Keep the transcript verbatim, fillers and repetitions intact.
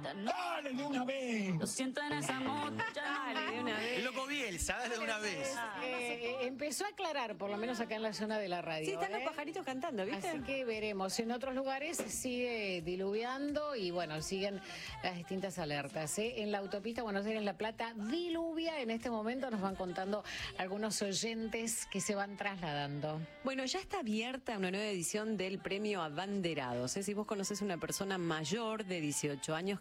Dale de una vez. Lo siento en esa moto. Dale de una vez. El loco Bielsa, dale de una vez. Eh, empezó a aclarar, por lo menos acá en la zona de la radio. Sí, están ¿eh? los pajaritos cantando, ¿viste? Así que veremos. En otros lugares sigue diluviando y bueno, siguen las distintas alertas. ¿eh? En la autopista Buenos Aires-La Plata diluvia. En este momento nos van contando algunos oyentes que se van trasladando. Bueno, ya está abierta una nueva edición del premio Abanderados. ¿eh? Si vos conocés una persona mayor de dieciocho años